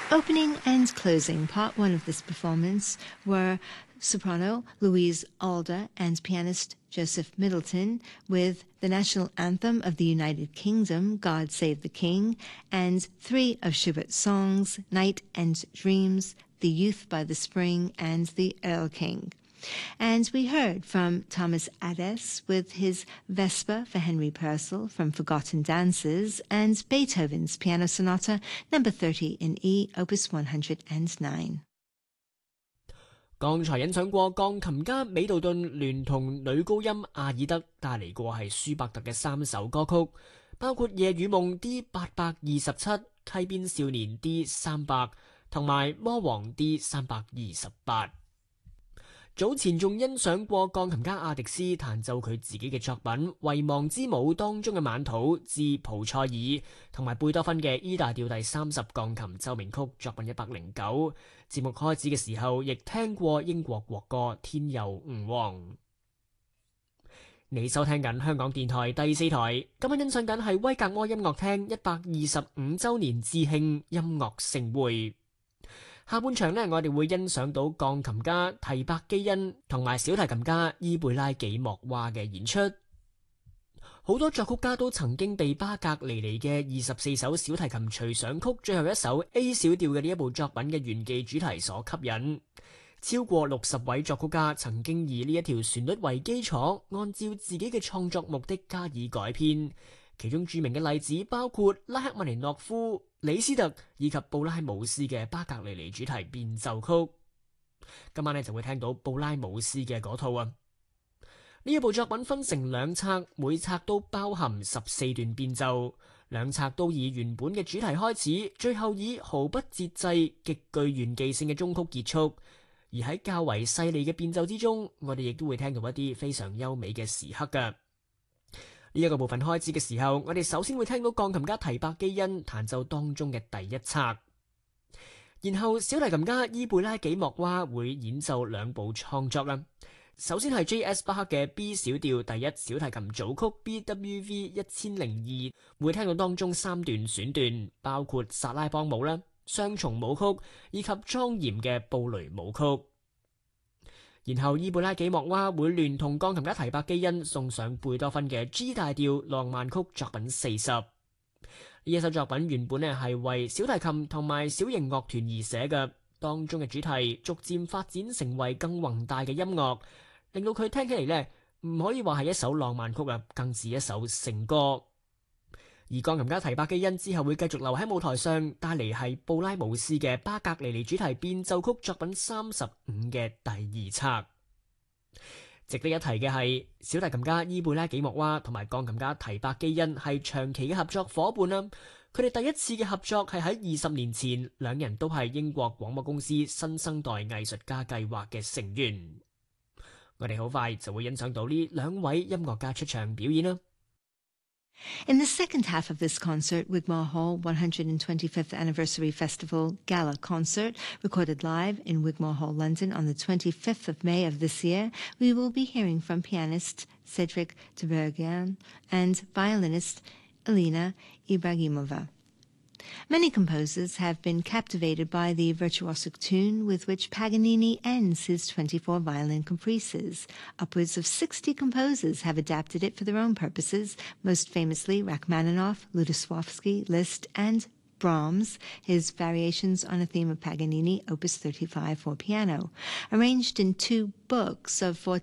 Opening and closing part one of this performance were soprano Louise Alder and pianist Joseph Middleton with the national anthem of the United Kingdom, God Save the King, and three of Schubert's songs, Night and Dreams, The Youth by the Spring, and The Erlking. And we heard from Thomas Adès with his Vesper for Henry Purcell from Forgotten Dances and Beethoven's Piano Sonata No. 30 in E, Opus 109. 剛才欣賞過鋼琴家美道頓聯同女高音阿爾德帶嚟過係舒伯特嘅3首歌曲，包括《夜與夢》D827、溪邊少年 D300 同埋《魔王》D328。早前仲欣賞過鋼琴家阿迪斯彈奏佢自己嘅作品《遺忘之舞》當中嘅晚土至蒲塞爾，同埋貝多芬嘅 E 大調第30鋼琴奏鳴曲作品109。節目開始嘅時候亦聽過英國國歌《天佑吾王》。你收聽緊香港電台第4台，今晚欣賞緊係威格摩音樂廳125週年致慶音樂盛會。下半場呢，我哋會欣賞到鋼琴家提伯基恩同埋小提琴家伊貝拉紀莫娃嘅演出。好多作曲家都曾經被巴格尼尼嘅24首小提琴隨想曲最後一首 A 小調嘅呢一部作品嘅炫技主題所吸引。超過60位作曲家曾經以呢一條旋律為基礎，按照自己嘅創作目的加以改編。其中著名嘅例子包括拉赫曼尼諾夫、李斯特以及布拉姆斯嘅巴格尼尼主題變奏曲。今晚呢就會聽到布拉姆斯嘅嗰套啊。呢一部作品分成2冊，每冊都包含14段變奏，2冊都以原本嘅主題開始，最後以毫不節制、極具炫技性嘅中曲結束。而喺較為細膩嘅變奏之中，我哋亦都會聽到一啲非常優美嘅時刻㗎。呢一個部分開始嘅時候，我哋首先會聽到鋼琴家提伯基恩彈奏當中嘅第一冊，然後小提琴家伊貝拉紀莫娃會演奏2部創作啦。首先係 J.S. 巴克嘅 B 小調第1小提琴組曲 BWV 1002，會聽到當中3段選段，包括薩拉邦舞啦、雙重舞曲以及莊嚴嘅布雷舞曲。然後伊貝拉紀莫娃會聯同鋼琴家提伯基恩送上貝多芬嘅 G 大調浪漫曲作品40。呢一首作品原本係為小提琴同埋小型樂團而寫嘅，當中嘅主題逐漸發展成為更宏大嘅音樂，令到佢聽起嚟呢唔可以話係一首浪漫曲啊，更似一首聖歌。而鋼琴家提伯基恩之後會繼續留喺舞台上，帶嚟係布拉姆斯嘅巴格尼尼主題變奏曲作品35嘅第2冊。值得一提嘅係，小提琴家伊貝拉紀莫娃同埋鋼琴家提伯基恩係長期嘅合作伙伴啦。佢哋第一次嘅合作係喺20年前，兩人都係英國廣播公司新生代藝術家計劃嘅成員。我哋好快就會欣賞到呢2位音樂家出場表演啦。 In the second half of this concert, Wigmore Hall 125th Anniversary Festival Gala Concert, recorded live in Wigmore Hall, London on the 25th of May of this year, we will be hearing from pianist Cedric de Bergian and violinist Elena Ibragimova. Many composers have been captivated by the virtuosic tune with which Paganini ends his 24 violin caprices. Upwards of 60 composers have adapted it for their own purposes, most famously Rachmaninoff, Lutoslawski, Liszt, and Brahms, his variations on a theme of Paganini, Opus 35 for piano. Arranged in 2 books of